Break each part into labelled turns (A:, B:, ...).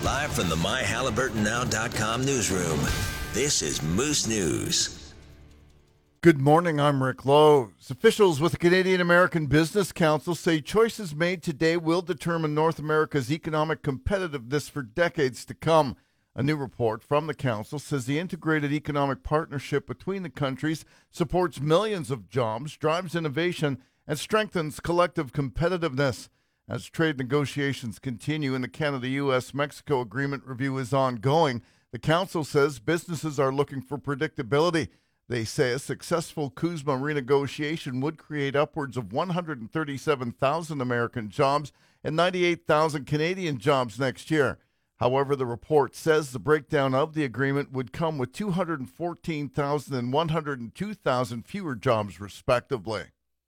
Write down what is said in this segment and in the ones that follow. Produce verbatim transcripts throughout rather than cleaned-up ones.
A: Live from the my halliburton now dot com newsroom, this is Moose News.
B: Good morning, I'm Rick Lowe's. Officials with the Canadian American Business Council say choices made today will determine North America's economic competitiveness for decades to come. A new report from the council says the integrated economic partnership between the countries supports millions of jobs, drives innovation, and strengthens collective competitiveness. As trade negotiations continue and the Canada-U S Mexico agreement review is ongoing, the council says businesses are looking for predictability. They say a successful CUSMA renegotiation would create upwards of one hundred thirty-seven thousand American jobs and ninety-eight thousand Canadian jobs next year. However, the report says the breakdown of the agreement would come with two hundred fourteen thousand and one hundred two thousand fewer jobs, respectively.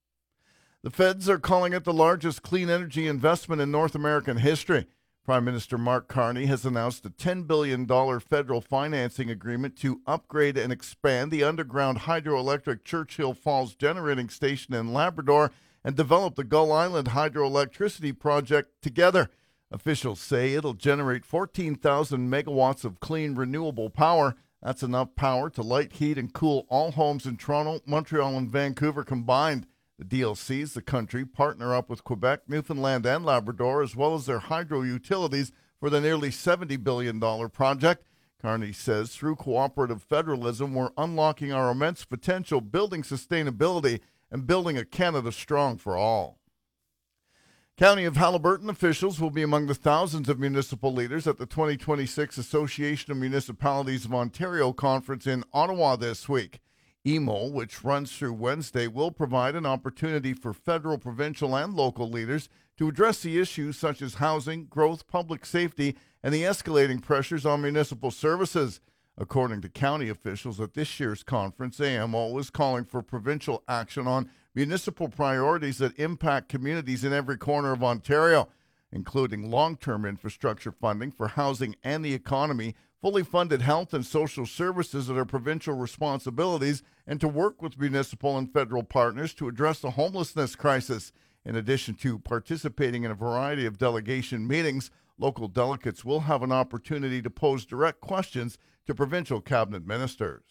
B: The feds are calling it the largest clean energy investment in North American history. Prime Minister Mark Carney has announced a ten billion dollars federal financing agreement to upgrade and expand the underground hydroelectric Churchill Falls generating station in Labrador and develop the Gull Island hydroelectricity project together. Officials say it'll generate fourteen thousand megawatts of clean, renewable power. That's enough power to light, heat, and cool all homes in Toronto, Montreal, and Vancouver combined. The deal sees the country partner up with Quebec, Newfoundland, and Labrador, as well as their hydro utilities, for the nearly seventy billion dollars project. Carney says through cooperative federalism, we're unlocking our immense potential, building sustainability, and building a Canada strong for all. County of Haliburton officials will be among the thousands of municipal leaders at the twenty twenty-six Association of Municipalities of Ontario conference in Ottawa this week. E M O, which runs through Wednesday, will provide an opportunity for federal, provincial, and local leaders to address the issues such as housing, growth, public safety, and the escalating pressures on municipal services. According to county officials at this year's conference, A M O is calling for provincial action on municipal priorities that impact communities in every corner of Ontario, including long-term infrastructure funding for housing and the economy, fully funded health and social services that are provincial responsibilities, and to work with municipal and federal partners to address the homelessness crisis. In addition to participating in a variety of delegation meetings, local delegates will have an opportunity to pose direct questions to provincial cabinet ministers.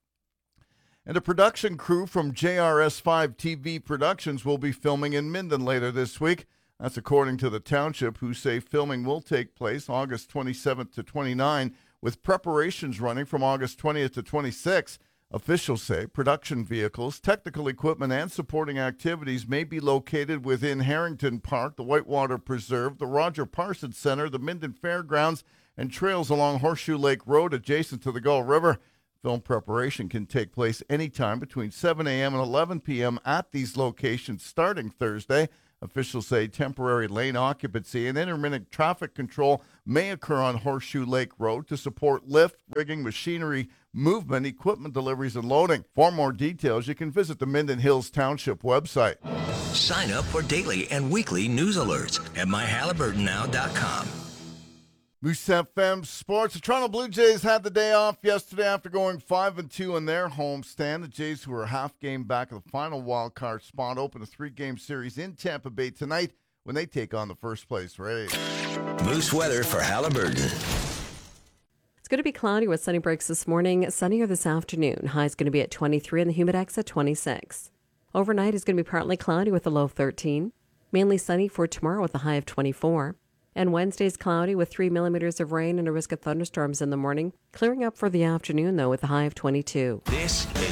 B: And a production crew from J R S five T V Productions will be filming in Minden later this week. That's according to the township, who say filming will take place August twenty-seventh to twenty-ninth, with preparations running from August twentieth to twenty-sixth. Officials say production vehicles, technical equipment, and supporting activities may be located within Harrington Park, the Whitewater Preserve, the Roger Parsons Center, the Minden Fairgrounds, and trails along Horseshoe Lake Road adjacent to the Gull River. Film preparation can take place anytime between seven a.m. and eleven p.m. at these locations starting Thursday. Officials say temporary lane occupancy and intermittent traffic control may occur on Horseshoe Lake Road to support lift, rigging, machinery movement, equipment deliveries, and loading. For more details, you can visit the Minden Hills Township website.
A: Sign up for daily and weekly news alerts at my halliburton now dot com.
B: Moose F M Sports. The Toronto Blue Jays had the day off yesterday after going five and two in their homestand. The Jays, who are a half game back of the final wild card spot, open a three-game series in Tampa Bay tonight when they take on the first-place Rays.
A: Moose weather for Halliburton.
C: It's going to be cloudy with sunny breaks this morning, sunnier this afternoon. High is going to be at twenty-three and the humidex at twenty-six. Overnight is going to be partly cloudy with a low of thirteen. Mainly sunny for tomorrow with a high of twenty-four. And Wednesday's cloudy with three millimeters of rain and a risk of thunderstorms in the morning. Clearing up for the afternoon, though, with a high of twenty-two.
A: This is